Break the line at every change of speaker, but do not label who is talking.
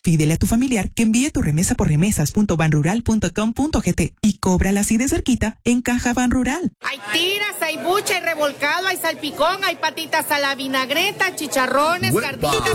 Pídele a tu familiar que envíe tu remesa por remesas.banrural.com.gt y cóbrala así de cerquita en Caja Banrural.
Hay tiras, hay buche, hay revolcado, hay salpicón, hay patitas a la vinagreta, chicharrones, carnitas.